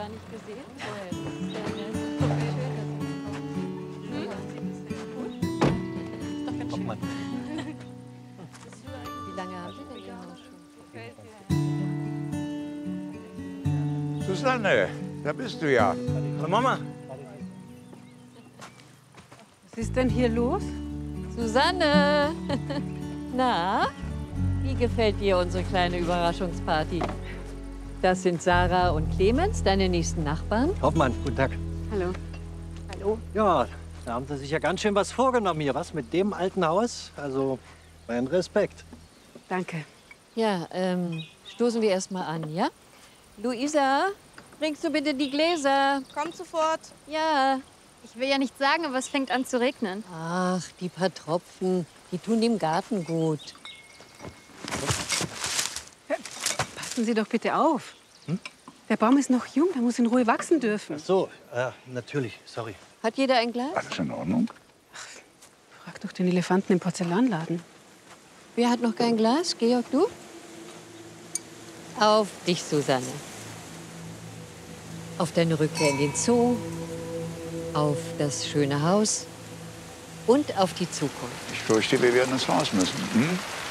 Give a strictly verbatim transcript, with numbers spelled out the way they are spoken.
gar nicht gesehen vorher. Das ist ja nett. Okay, schön, dass Sie kommen. Hm? Ist doch ganz schön. Wie lange haben Sie denn Ihr Haus schon? Susanne, da bist du ja. Hallo Mama. Was ist denn hier los? Susanne! Na, wie gefällt dir unsere kleine Überraschungsparty? Das sind Sarah und Clemens, deine nächsten Nachbarn. Hoffmann, guten Tag. Hallo. Hallo. Ja, da haben Sie sich ja ganz schön was vorgenommen hier, was? Mit dem alten Haus? Also, mein Respekt. Danke. Ja, ähm, stoßen wir erst mal an, ja? Luisa, bringst du bitte die Gläser? Komm sofort. Ja. Ich will ja nicht sagen, aber es fängt an zu regnen. Ach, die paar Tropfen, die tun dem Garten gut. Passen Sie doch bitte auf. Hm? Der Baum ist noch jung, der muss in Ruhe wachsen dürfen. Ach so, äh, natürlich, sorry. Hat jeder ein Glas? Alles in Ordnung? Frag doch den Elefanten im Porzellanladen. Wer hat noch kein Glas? Georg, du? Auf dich, Susanne. Auf deine Rückkehr in den Zoo, auf das schöne Haus und auf die Zukunft. Ich fürchte, wir werden ins Haus müssen. Hm?